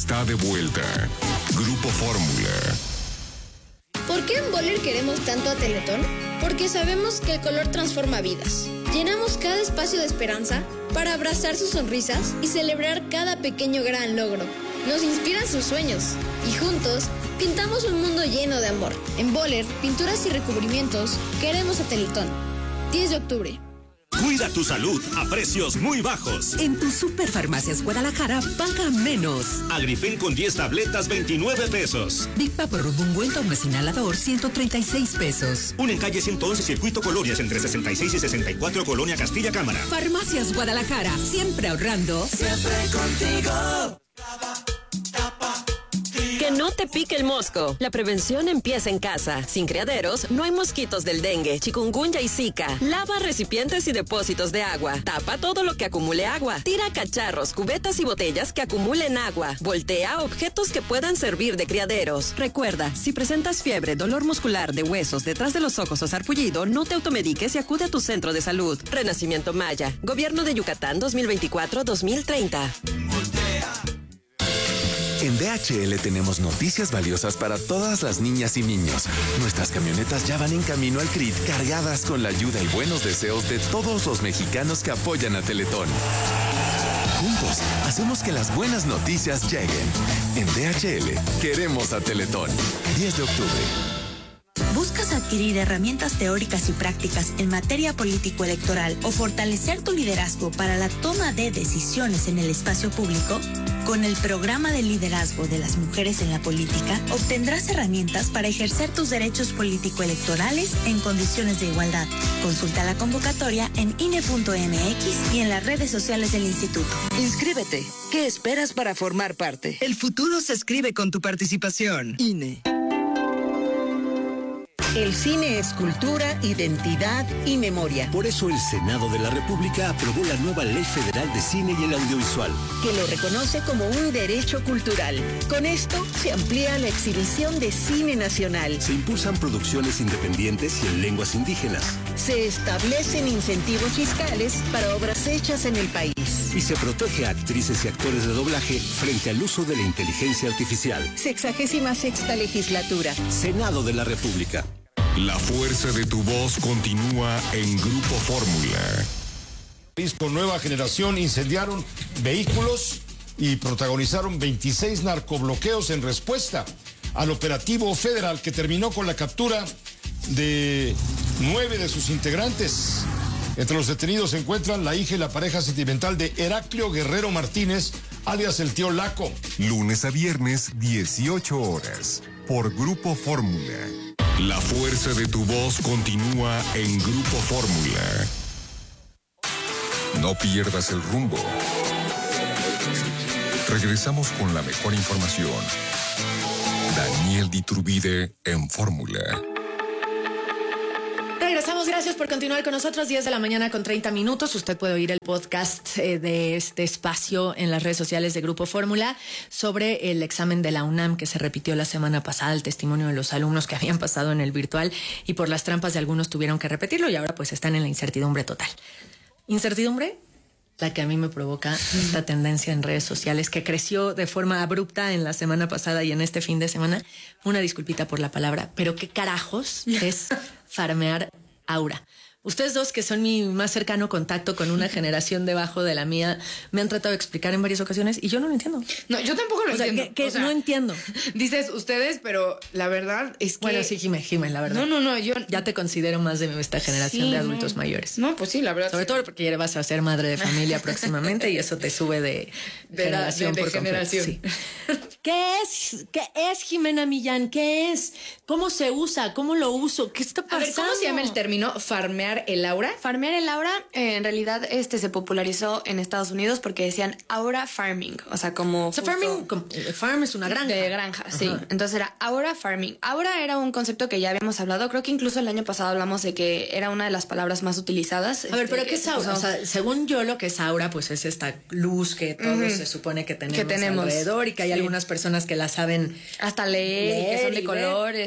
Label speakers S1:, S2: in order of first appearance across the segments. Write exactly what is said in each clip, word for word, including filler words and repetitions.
S1: está de vuelta. Grupo Fórmula.
S2: ¿Por qué en Boller queremos tanto a Teletón? Porque sabemos que el color transforma vidas. Llenamos cada espacio de esperanza para abrazar sus sonrisas y celebrar cada pequeño gran logro. Nos inspiran sus sueños y juntos pintamos un mundo lleno de amor. En Boller, pinturas y recubrimientos, queremos a Teletón. diez de octubre.
S3: Cuida tu salud a precios muy bajos.
S4: En tu Superfarmacias Guadalajara paga menos.
S3: Agrifen con diez tabletas, veintinueve pesos.
S4: Dictaporub ungüento un mes inhalador, ciento treinta y seis pesos.
S3: Un en calle ciento once, Circuito Colonias, entre sesenta y seis y sesenta y cuatro, Colonia Castilla Cámara.
S4: Farmacias Guadalajara, siempre ahorrando.
S5: Siempre contigo.
S6: Que no te pique el mosco. La prevención empieza en casa. Sin criaderos, no hay mosquitos del dengue, chikungunya y zika. Lava recipientes y depósitos de agua. Tapa todo lo que acumule agua. Tira cacharros, cubetas y botellas que acumulen agua. Voltea objetos que puedan servir de criaderos. Recuerda, si presentas fiebre, dolor muscular de huesos, detrás de los ojos o sarpullido, no te automediques y acude a tu centro de salud. Renacimiento Maya. Gobierno de Yucatán dos mil veinticuatro a dos mil treinta.
S7: En D H L tenemos noticias valiosas para todas las niñas y niños. Nuestras camionetas ya van en camino al C R I T cargadas con la ayuda y buenos deseos de todos los mexicanos que apoyan a Teletón. Juntos, hacemos que las buenas noticias lleguen. En D H L, queremos a Teletón. diez de octubre.
S8: ¿Buscas adquirir herramientas teóricas y prácticas en materia político-electoral o fortalecer tu liderazgo para la toma de decisiones en el espacio público? Con el programa de liderazgo de las mujeres en la política, obtendrás herramientas para ejercer tus derechos político-electorales en condiciones de igualdad. Consulta la convocatoria en I N E punto M X y en las redes sociales del instituto.
S9: Inscríbete. ¿Qué esperas para formar parte?
S10: El futuro se escribe con tu participación.
S9: I N E. El cine es cultura, identidad y memoria.
S11: Por eso el Senado de la República aprobó la nueva Ley Federal de Cine y el Audiovisual,
S9: que lo reconoce como un derecho cultural. Con esto se amplía la exhibición de cine nacional.
S11: Se impulsan producciones independientes y en lenguas indígenas.
S9: Se establecen incentivos fiscales para obras hechas en el país.
S11: Y se protege a actrices y actores de doblaje frente al uso de la inteligencia artificial.
S9: Sexagésima sexta legislatura.
S11: Senado de la República.
S1: La fuerza de tu voz continúa en Grupo Fórmula.
S12: Con Nueva Generación incendiaron vehículos y protagonizaron veintiséis narcobloqueos en respuesta al operativo federal que terminó con la captura de nueve de sus integrantes. Entre los detenidos se encuentran la hija y la pareja sentimental de Heraclio Guerrero Martínez, alias el tío Laco.
S1: Lunes a viernes, dieciocho horas, por Grupo Fórmula. La fuerza de tu voz continúa en Grupo Fórmula. No pierdas el rumbo. Regresamos con la mejor información. Daniel Diturbide en Fórmula.
S13: Regresamos, gracias por continuar con nosotros. diez de la mañana con treinta minutos. Usted puede oír el podcast eh, de este espacio en las redes sociales de Grupo Fórmula sobre el examen de la UNAM que se repitió la semana pasada, el testimonio de los alumnos que habían pasado en el virtual y por las trampas de algunos tuvieron que repetirlo y ahora pues están en la incertidumbre total. ¿Incertidumbre? La que a mí me provoca esta tendencia en redes sociales que creció de forma abrupta en la semana pasada y en este fin de semana. Una disculpita por la palabra, pero ¿qué carajos es farmear aura? Ustedes dos, que son mi más cercano contacto con una generación debajo de la mía, me han tratado de explicar en varias ocasiones y yo no lo entiendo.
S14: No, yo tampoco lo
S13: o sea,
S14: entiendo.
S13: Que, que
S14: o sea,
S13: no entiendo.
S14: Dices ustedes, pero la verdad es que...
S13: Bueno, sí, Jimé, Jimé, la verdad.
S14: No, no, no, yo...
S13: Ya te considero más de esta generación
S14: sí,
S13: de adultos
S14: no.
S13: mayores.
S14: No, pues sí, la verdad.
S13: Sobre
S14: sí.
S13: todo porque ya vas a ser madre de familia próximamente y eso te sube de,
S14: de
S13: generación
S14: la, de,
S13: por
S14: de generación.
S13: Sí. ¿Qué es? ¿Qué es, Jimena Millán? ¿Qué es? ¿Cómo se usa? ¿Cómo lo uso? ¿Qué está pasando?
S14: A ver, ¿cómo se llama el término farmear el aura?
S15: Farmear el aura, eh, en realidad, este se popularizó en Estados Unidos porque decían aura farming, o sea, como...
S13: O sea, farming, como, farm es una granja.
S15: De granja,
S13: Ajá.
S15: sí. Entonces era aura farming. Aura era un concepto que ya habíamos hablado, creo que incluso el año pasado hablamos de que era una de las palabras más utilizadas.
S13: A ver,
S15: este,
S13: ¿pero qué es aura? O sea, según yo, lo que es aura, pues es esta luz que todos uh-huh. se supone que tenemos,
S15: que tenemos
S13: alrededor y que hay sí. algunas personas que la saben
S15: hasta leer, leer y que son de colores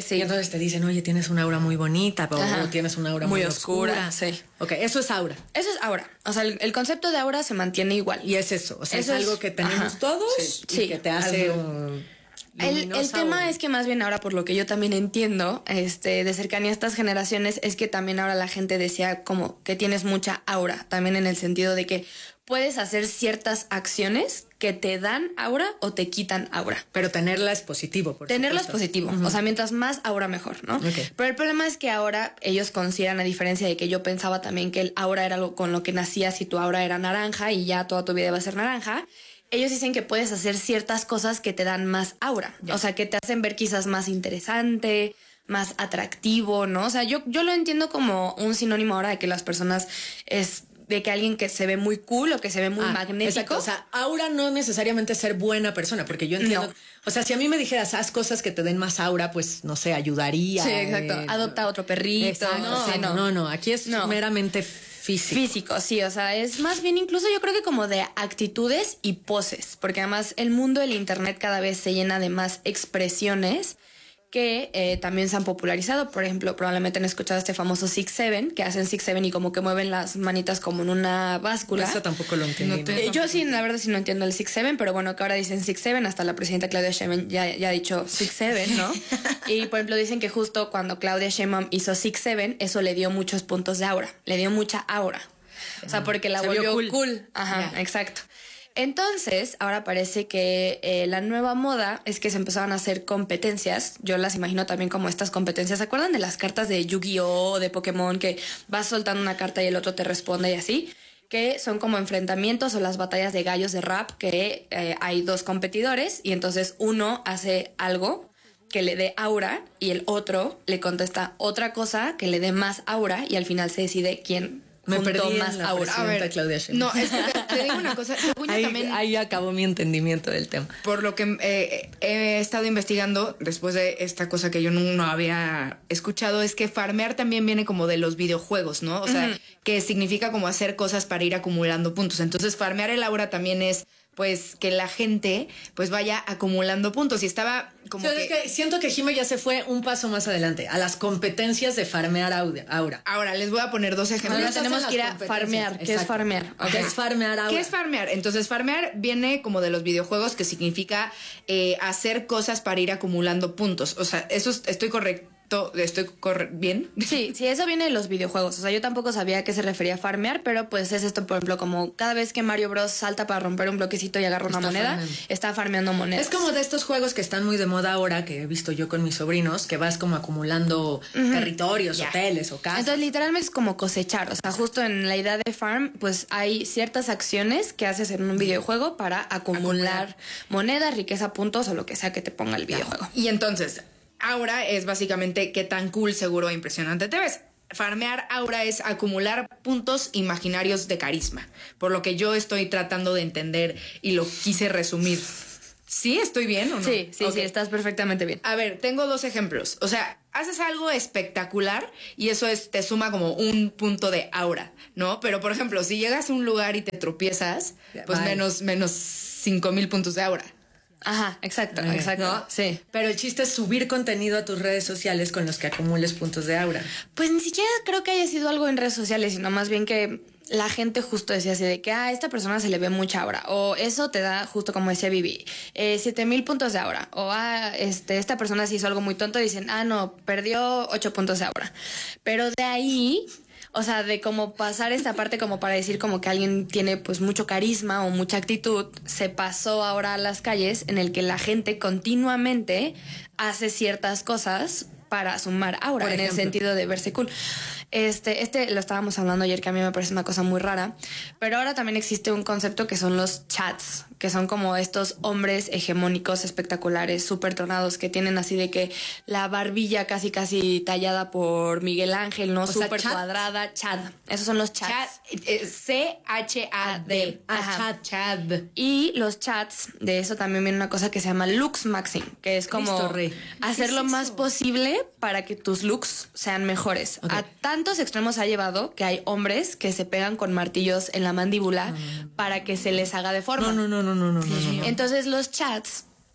S15: sí.
S13: Y entonces te dicen, oye, tienes una aura muy bonita, o
S15: Ajá.
S13: tienes una aura muy,
S15: muy
S13: oscura.
S15: oscura. Sí.
S13: Ok, eso es aura.
S15: Eso es aura. O sea, el, el concepto de aura se mantiene igual.
S13: Y es eso. O sea,
S15: Eso
S13: es algo
S15: es-
S13: que tenemos
S15: ajá.
S13: todos
S15: Sí.
S13: y
S15: Sí.
S13: que te hace
S15: Algo-
S13: un
S15: El, el
S13: luminosa
S15: tema
S13: o-
S15: es que más bien ahora, por lo que yo también entiendo, este, de cercanía a estas generaciones, es que también ahora la gente decía como que tienes mucha aura, también en el sentido de que puedes hacer ciertas acciones que te dan aura o te quitan aura.
S13: Pero tenerla es positivo, por
S15: Tenerla es
S13: supuesto.
S15: positivo,
S13: Ujú.
S15: o sea, mientras más aura mejor, ¿no?
S13: Ok.
S15: Pero el problema es que ahora ellos consideran, a diferencia de que yo pensaba también que el aura era algo con lo que nacías si tu aura era naranja y ya toda tu vida iba a ser naranja, ellos dicen que puedes hacer ciertas cosas que te dan más aura,
S13: Ya.
S15: o sea, que te hacen ver quizás más interesante, más atractivo, ¿no? O sea, yo, yo lo entiendo como un sinónimo ahora de que las personas es de que alguien que se ve muy cool o que se ve muy
S13: Ah,
S15: magnético.
S13: exacto. O sea, aura no necesariamente ser buena persona, porque yo entiendo.
S15: No.
S13: O sea, si a mí me dijeras, haz cosas que te den más aura, pues no sé, ayudaría.
S15: Sí, exacto.
S13: eh,
S15: Adopta otro perrito.
S13: Exacto,
S15: No,
S13: sí,
S15: no.
S13: no, no. Aquí es
S15: No.
S13: meramente físico.
S15: Físico, sí, o sea, es más bien incluso yo creo que como de actitudes y poses, porque además el mundo del internet cada vez se llena de más expresiones que eh, también se han popularizado. Por ejemplo, probablemente han escuchado este famoso six seven, que hacen six seven y como que mueven las manitas como en una báscula.
S13: Eso tampoco lo entendí.
S14: No te-
S15: Eh, yo sí, la verdad sí no entiendo el six seven, pero bueno, que ahora dicen six seven, hasta la presidenta Claudia Sheinbaum ya, ya ha dicho six seven, ¿no? Y por ejemplo dicen que justo cuando Claudia Sheinbaum hizo six seven, eso le dio muchos puntos de aura, le dio mucha aura. O sea, porque la
S13: Se vio
S15: volvió
S13: cool.
S15: cool. Ajá, exacto. Entonces, ahora parece que eh, la nueva moda es que se empezaban a hacer competencias. Yo las imagino también como estas competencias. ¿Se acuerdan de las cartas de Yu-Gi-Oh o de Pokémon que vas soltando una carta y el otro te responde y así? Que son como enfrentamientos o las batallas de gallos de rap, que eh, hay dos competidores y entonces uno hace algo que le dé aura y el otro le contesta otra cosa que le dé más aura y al final se decide quién
S13: Me
S15: juntó
S13: perdí en
S15: más
S13: la
S15: aura.
S13: presidenta
S14: A ver,
S13: Claudia Sheinbaum.
S14: No, es que te, te digo una cosa. Según yo
S13: Ahí,
S14: también,
S13: ahí acabó mi entendimiento del tema.
S14: por lo que eh, he estado investigando después de esta cosa que yo no, no había escuchado, es que farmear también viene como de los videojuegos, ¿no? O sea,
S15: Ujú.
S14: que significa como hacer cosas para ir acumulando puntos. Entonces, farmear el aura también es, pues, que la gente, pues, vaya acumulando puntos. Y estaba como
S13: Sí,
S14: que...
S13: es que siento que Jime ya se fue un paso más adelante, a las competencias de farmear aude- aura.
S14: Ahora, les voy a poner dos ejemplos.
S15: Ahora
S13: Ahorita
S15: tenemos
S13: son
S15: que ir
S13: las
S15: a
S13: competencias.
S15: farmear. ¿Qué es
S13: Exacto.
S15: farmear?
S13: ¿Qué es farmear aura?
S14: ¿Qué es farmear? Entonces, farmear viene como de los videojuegos, que significa eh, hacer cosas para ir acumulando puntos. O sea, eso es- estoy correcto, estoy corre- bien.
S15: Sí, sí, eso viene de los videojuegos. O sea, yo tampoco sabía a qué se refería a farmear, pero pues es esto, por ejemplo, como cada vez que Mario Bros salta para romper un bloquecito y agarra una
S13: Está
S15: moneda,
S13: farmeando.
S15: está farmeando monedas.
S13: Es como de estos juegos que están muy de moda ahora, que he visto yo con mis sobrinos, que vas como acumulando territorios,
S15: Ya.
S13: hoteles o casas.
S15: Entonces, literalmente es como cosechar. O sea, justo en la idea de farm, pues hay ciertas acciones que haces en un videojuego para acumular, monedas, riqueza, puntos o lo que sea que te ponga el videojuego.
S14: Y entonces, aura es básicamente qué tan cool, seguro e impresionante te ves. Farmear aura es acumular puntos imaginarios de carisma, por lo que yo estoy tratando de entender y lo quise resumir. ¿Sí estoy bien o no?
S15: Sí, sí,
S14: Ok.
S15: sí, estás perfectamente bien.
S14: A ver, tengo dos ejemplos. O sea, haces algo espectacular y eso es, te suma como un punto de aura, ¿no? Pero, por ejemplo, si llegas a un lugar y te tropiezas, pues
S13: Bye.
S14: menos, menos cinco mil puntos de aura.
S15: Ajá, exacto,
S13: Ok,
S15: exacto.
S13: ¿no?
S15: Sí.
S13: Pero el chiste es subir contenido a tus redes sociales con los que acumules puntos de aura.
S15: Pues ni siquiera creo que haya sido algo en redes sociales, sino más bien que la gente justo decía así de que a esta persona se le ve mucha aura. O eso te da, justo como decía Vivi, eh, siete mil puntos de aura. O ah, este, esta persona se hizo algo muy tonto y dicen, ah, no, perdió ocho puntos de aura. Pero de ahí, o sea, de como pasar esta parte como para decir como que alguien tiene pues mucho carisma o mucha actitud, se pasó ahora a las calles en el que la gente continuamente hace ciertas cosas para sumar aura,
S13: Por
S15: en el
S13: ejemplo.
S15: sentido de verse cool. Este, este lo estábamos hablando ayer, que a mí me parece una cosa muy rara, pero ahora también existe un concepto que son los chats, que son como estos hombres hegemónicos espectaculares, súper tronados, que tienen así de que la barbilla casi casi tallada por Miguel Ángel, ¿no?
S13: O sea,
S15: Súper
S13: chat.
S15: cuadrada, chad. Esos son los chats.
S14: Chat, eh, C H A D.
S13: Ah,
S14: Ajá.
S13: chat.
S14: Chad.
S15: Y los chats, de eso también viene una cosa que se llama looks maxing, que es como
S13: Cristo Rey.
S15: hacer
S14: ¿Qué
S15: lo
S14: es
S15: más
S14: eso?
S15: posible para que tus looks sean mejores.
S13: Ok.
S15: A tantos extremos ha llevado que hay hombres que se pegan con martillos en la mandíbula para que se les haga deforma.
S13: No, no, no, no, no, no, no, no.
S15: Entonces los chats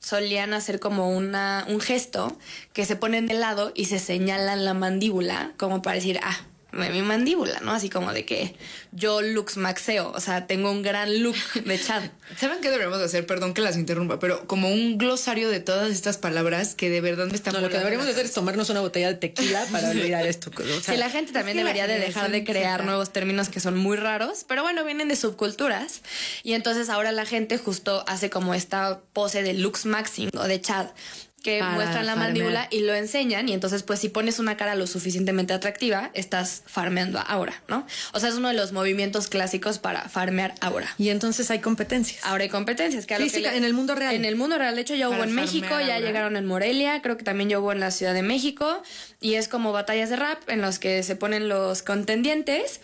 S15: solían hacer como una, un gesto que se ponen de lado y se señalan la mandíbula como para decir, ah, mi mandíbula, ¿no? Así como de que yo lux maxeo, o sea, tengo un gran look de Chad.
S14: ¿Saben qué deberíamos hacer? Perdón que las interrumpa, pero como un glosario de todas estas palabras que de verdad me están...
S13: No, lo que deberíamos hacer es tomarnos una botella de tequila para olvidar esto.
S15: O sea, sí, la gente también debería de dejar de crear seca. nuevos términos que son muy raros, pero bueno, vienen de subculturas. Y entonces ahora la gente justo hace como esta pose de lux maxing o de Chad, que para muestran la farmear. mandíbula y lo enseñan, y entonces pues si pones una cara lo suficientemente atractiva, estás farmeando aura, ¿no? O sea, es uno de los movimientos clásicos para farmear aura.
S13: Y entonces hay competencias.
S15: Ahora hay competencias. Que
S13: Física,
S15: que le,
S13: en el mundo real.
S15: En el mundo real. De hecho, ya hubo en México, ya aura. llegaron en Morelia, creo que también ya hubo en la Ciudad de México, y es como batallas de rap en los que se ponen los contendientes.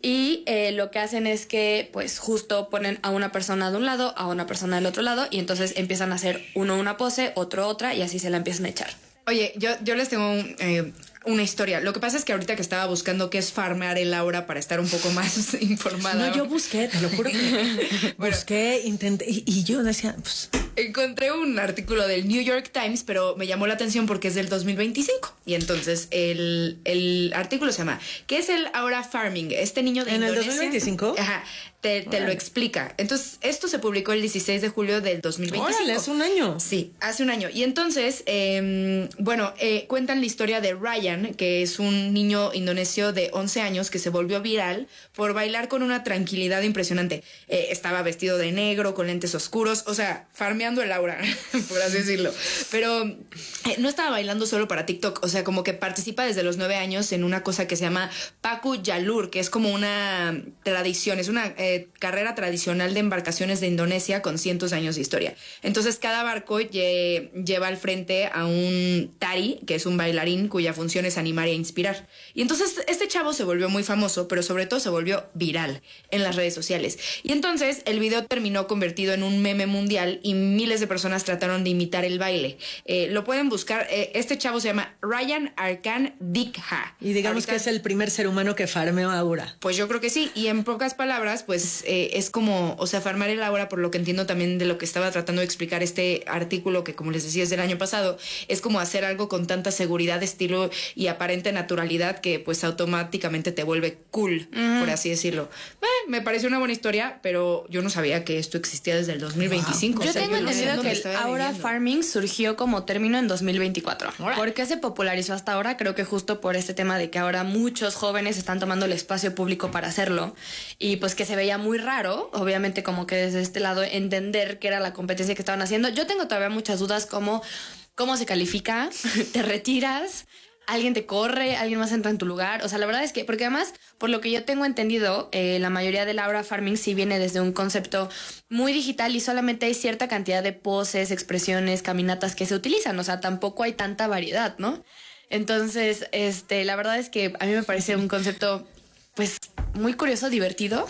S15: Y eh, lo que hacen es que pues justo ponen a una persona de un lado, a una persona del otro lado, y entonces empiezan a hacer uno una pose, otro otra, y así se la empiezan a echar.
S14: Oye, yo, yo les tengo un, eh, una historia. Lo que pasa es que ahorita que estaba buscando qué es farmear el aura para estar un poco más informada.
S13: No, yo busqué, te lo juro que bueno, busqué, intenté, y, y yo decía, pues...
S14: Encontré un artículo del New York Times, pero me llamó la atención porque es del dos mil veinticinco. Y entonces el, el artículo se llama ¿qué es el aura farming? Este niño de
S13: ¿En
S14: Indonesia...
S13: el dos mil veinticinco?
S14: Ajá. Te, te lo explica. Entonces, esto se publicó el dieciséis de julio del dos mil veinticinco.
S13: ¡Órale, hace un año!
S14: Sí, hace un año. Y entonces, eh, bueno, eh, cuentan la historia de Ryan, que es un niño indonesio de once años que se volvió viral por bailar con una tranquilidad impresionante. Eh, estaba vestido de negro, con lentes oscuros, o sea, farmeando el aura, por así decirlo. Pero eh, no estaba bailando solo para TikTok, o sea, como que participa desde los nueve años en una cosa que se llama Paku Jalur, que es como una tradición, es una... Eh, carrera tradicional de embarcaciones de Indonesia con cientos de años de historia. Entonces cada barco lle- lleva al frente a un tari, que es un bailarín cuya función es animar e inspirar. Y entonces este chavo se volvió muy famoso, pero sobre todo se volvió viral en las redes sociales. Y entonces el video terminó convertido en un meme mundial y miles de personas trataron de imitar el baile. Eh, lo pueden buscar. Eh, este chavo se llama Ryan Arkan Dikha.
S13: Y digamos
S14: Ahorita,
S13: que es el primer ser humano que farmeó aura.
S14: Pues yo creo que sí. Y en pocas palabras, pues Eh, es como, o sea, farmear el aura, por lo que entiendo también de lo que estaba tratando de explicar este artículo, que como les decía es del año pasado, es como hacer algo con tanta seguridad, estilo y aparente naturalidad que pues automáticamente te vuelve cool, uh-huh. por así decirlo. Eh, me pareció una buena historia, pero yo no sabía que esto existía desde el dos mil veinticinco.
S15: Wow. Yo
S14: o sea,
S15: tengo
S14: yo no
S15: entendido que el aura viviendo. farming surgió como término en dos mil veinticuatro. Right. ¿Por qué se popularizó hasta ahora? Creo que justo por este tema de que ahora muchos jóvenes están tomando el espacio público para hacerlo, y pues que se veía muy raro, obviamente, como que desde este lado entender qué era la competencia que estaban haciendo. Yo tengo todavía muchas dudas como cómo se califica, te retiras, alguien te corre, alguien más entra en tu lugar. O sea, la verdad es que, porque además, por lo que yo tengo entendido, eh, la mayoría del aura farming sí viene desde un concepto muy digital y solamente hay cierta cantidad de poses, expresiones, caminatas que se utilizan. O sea, tampoco hay tanta variedad, ¿no? Entonces, este, la verdad es que a mí me parece un concepto, pues, muy curioso, divertido,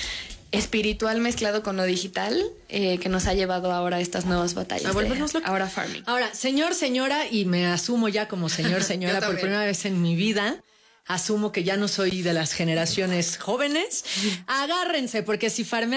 S15: espiritual mezclado con lo digital, eh, que nos ha llevado ahora a estas nuevas batallas. A volvernos locos. Ahora farming.
S13: Ahora, señor, señora, y me asumo ya como señor, señora por primera vez en mi vida. Asumo que ya no soy de las generaciones jóvenes. Agárrense, porque si farmean